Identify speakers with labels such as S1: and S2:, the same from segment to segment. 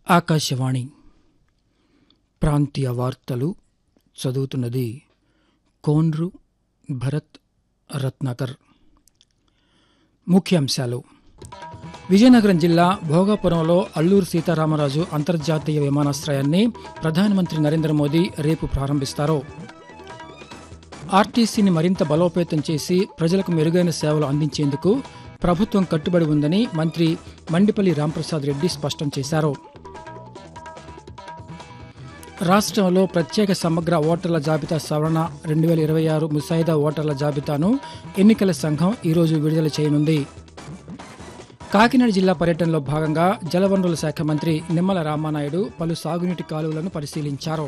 S1: ఆకాశవాణి ప్రాంతీయ వార్తలు చదువుతున్నది కోన్రు భరత్ రత్నాకర్. ముఖ్యాంశాలు: విజయనగరం జిల్లా భోగాపురంలో అల్లూరు సీతారామరాజు అంతర్జాతీయ విమానాశ్రయాన్ని ప్రధానమంత్రి నరేంద్ర మోదీ రేపు ప్రారంభిస్తారు. ఆర్టీసీని మరింత బలోపేతం చేసి ప్రజలకు మెరుగైన సేవలు అందించేందుకు ప్రభుత్వం కట్టుబడి ఉందని మంత్రి మండిపల్లి రాంప్రసాద్ రెడ్డి స్పష్టం చేశారు. రాష్ట్రంలో ప్రత్యేక సమగ్ర ఓటర్ల జాబితా సవరణ 2026 ముసాయిదా ఓటర్ల జాబితాను ఎన్నికల సంఘం ఈరోజు విడుదల చేయనుంది. కాకినాడ జిల్లా పర్యటనలో భాగంగా జలవనరుల శాఖ మంత్రి నిమ్మల రామానాయుడు పలు సాగునీటి కాలువలను పరిశీలించారు.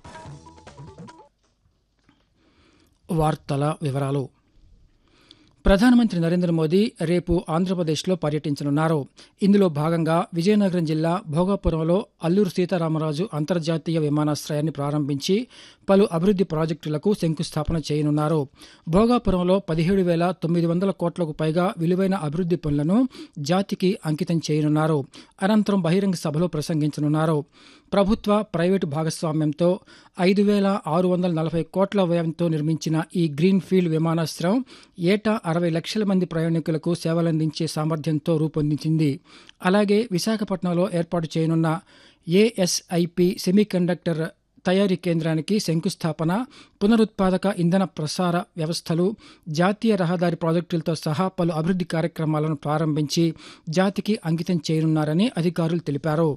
S1: వార్తల వివరాలు: ప్రధానమంత్రి నరేంద్ర మోదీ రేపు ఆంధ్రప్రదేశ్లో పర్యటించనున్నారు. ఇందులో భాగంగా విజయనగరం జిల్లా భోగాపురంలో అల్లూరు సీతారామరాజు అంతర్జాతీయ విమానాశ్రయాన్ని ప్రారంభించి పలు అభివృద్ది ప్రాజెక్టులకు శంకుస్థాపన చేయనున్నారు. భోగాపురంలో 17,900 కోట్లకు పైగా విలువైన అభివృద్ది పనులను జాతికి అంకితం చేయనున్నారు. అనంతరం బహిరంగ సభలో ప్రసంగించనున్నారు. ప్రభుత్వ ప్రైవేటు భాగస్వామ్యంతో 5,640 కోట్ల వ్యయంతో నిర్మించిన ఈ గ్రీన్ ఫీల్డ్ విమానాశ్రయం ఏటా 60 లక్షల మంది ప్రయాణికులకు సేవలందించే సామర్థ్యంతో రూపొందించింది. అలాగే విశాఖపట్నంలో ఏర్పాటు చేయనున్న ఏఎస్ఐపి సెమీకండక్టర్ తయారీ కేంద్రానికి శంకుస్థాపన, పునరుత్పాదక ఇంధన ప్రసార వ్యవస్థలు, జాతీయ రహదారి ప్రాజెక్టులతో సహా పలు అభివృద్ది కార్యక్రమాలను ప్రారంభించి జాతికి అంకితం చేయనున్నారని అధికారులు తెలిపారు.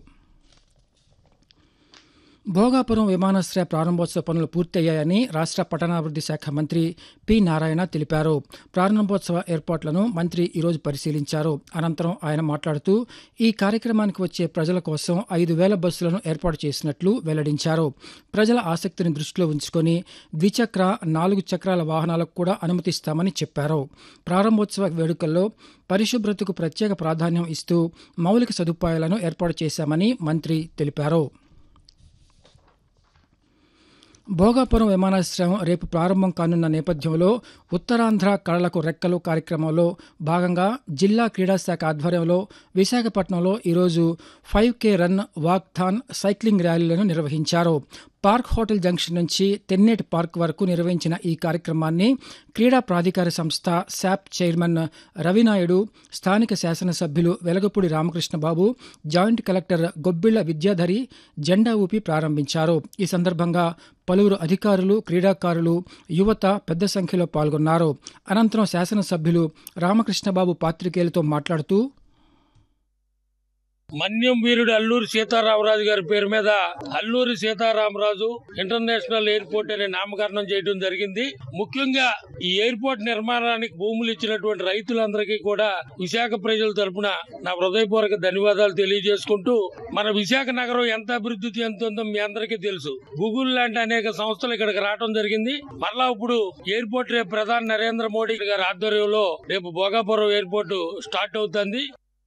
S1: భోగాపురం విమానాశ్రయ ప్రారంభోత్సవ పనులు పూర్తయ్యాయని రాష్ట్ర పట్టణాభివృద్ది శాఖ మంత్రి పి నారాయణ తెలిపారు. ప్రారంభోత్సవ ఏర్పాట్లను మంత్రి ఈరోజు పరిశీలించారు. అనంతరం ఆయన మాట్లాడుతూ ఈ కార్యక్రమానికి వచ్చే ప్రజల కోసం 5,000 బస్సులను ఏర్పాటు చేసినట్లు వెల్లడించారు. ప్రజల ఆసక్తిని దృష్టిలో ఉంచుకొని ద్విచక్ర, 4 చక్రాల వాహనాలకు కూడా అనుమతిస్తామని చెప్పారు. ప్రారంభోత్సవ వేడుకల్లో పరిశుభ్రతకు ప్రత్యేక ప్రాధాన్యం ఇస్తూ మౌలిక సదుపాయాలను ఏర్పాటు చేశామని మంత్రి తెలిపారు. భోగాపురం విమానాశ్రయం రేపు ప్రారంభం కానున్న నేపథ్యంలో ఉత్తరాంధ్ర కళలకు రెక్కలు కార్యక్రమంలో భాగంగా జిల్లా క్రీడాశాఖ ఆధ్వర్యంలో విశాఖపట్నంలో ఈరోజు 5K రన్, వాక్థాన్, సైక్లింగ్ ర్యాలీలను నిర్వహించారు. పార్క్ హోటల్ జంక్షన్ నుంచి తెన్నేటి పార్క్ వరకు నిర్వహించిన ఈ కార్యక్రమాన్ని క్రీడా ప్రాధికార సంస్థ శాప్ చైర్మన్ రవినాయుడు, స్థానిక శాసనసభ్యులు వెలగపూడి రామకృష్ణబాబు, జాయింట్ కలెక్టర్ గొబ్బిళ్ల విద్యాధరి జెండా ఊపి ప్రారంభించారు. ఈ సందర్భంగా పలువురు అధికారులు, క్రీడాకారులు, యువత పెద్ద సంఖ్యలో పాల్గొన్నారు. అనంతరం శాసనసభ్యులు రామకృష్ణబాబు పాత్రికేయులతో మాట్లాడుతూ,
S2: మన్యం వీరుడు అల్లూరి సీతారామరాజు గారి పేరు మీద అల్లూరి సీతారామరాజు ఇంటర్నేషనల్ ఎయిర్పోర్ట్ అనే నామకరణం చేయడం జరిగింది. ముఖ్యంగా ఈ ఎయిర్పోర్ట్ నిర్మాణానికి భూములు ఇచ్చినటువంటి రైతులందరికీ కూడా విశాఖ ప్రజల తరపున నా హృదయపూర్వక ధన్యవాదాలు తెలియజేసుకుంటూ, మన విశాఖ నగరం ఎంత అభివృద్ధి చెందుతుందో మీ అందరికీ తెలుసు. గూగుల్ లాంటి అనేక సంస్థలు ఇక్కడికి రావడం జరిగింది. మళ్ళా ఇప్పుడు ఎయిర్పోర్ట్ రేపు ప్రధాని నరేంద్ర మోడీ గారి ఆధ్వర్యంలో రేపు భోగాపురం ఎయిర్పోర్ట్ స్టార్ట్ అవుతుంది.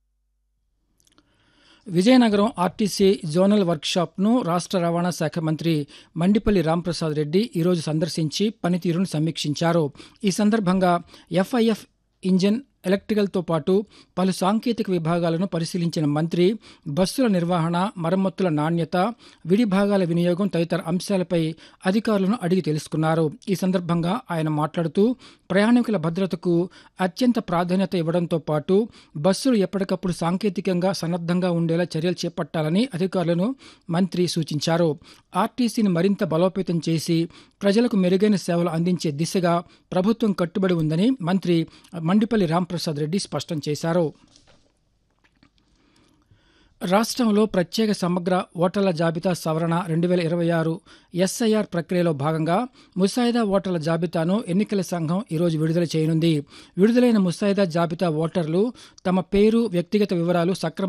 S1: విజయనగరం ఆర్టీసీ జోనల్ వర్క్షాప్ను రాష్ట్ర రవాణా శాఖ మంత్రి మండిపల్లి రాంప్రసాద్ రెడ్డి ఈరోజు సందర్శించి పనితీరును సమీక్షించారు. ఈ సందర్భంగా FIF ఇంజన్, ఎలక్ట్రికల్తో పాటు పలు సాంకేతిక విభాగాలను పరిశీలించిన మంత్రి బస్సుల నిర్వహణ, మరమ్మతుల నాణ్యత, విడి భాగాల వినియోగం తదితర అంశాలపై అధికారులను అడిగి తెలుసుకున్నారు. ఈ సందర్భంగా ఆయన మాట్లాడుతూ ప్రయాణికుల భద్రతకు అత్యంత ప్రాధాన్యత ఇవ్వడంతో పాటు బస్సులు ఎప్పటికప్పుడు సాంకేతికంగా సన్నద్ధంగా ఉండేలా చర్యలు చేపట్టాలని అధికారులను మంత్రి సూచించారు. ఆర్టీసీని మరింత బలోపేతం చేసి ప్రజలకు మెరుగైన సేవలు అందించే దిశగా ప్రభుత్వం కట్టుబడి ఉందని మంత్రి మండిపల్లి రాంప్రసాద్ రెడ్డి స్పష్టం చేశారు. రాష్ట్రంలో ప్రత్యేక సమగ్ర ఓటర్ల జాబితా సవరణ 2026 SIR ప్రక్రియలో భాగంగా ముసాయిదా ఓటర్ల జాబితాను ఎన్నికల సంఘం ఈరోజు విడుదల చేయనుంది. విడుదలైన ముసాయిదా జాబితా ఓటర్లు తమ పేరు, వ్యక్తిగత వివరాలు సక్రమ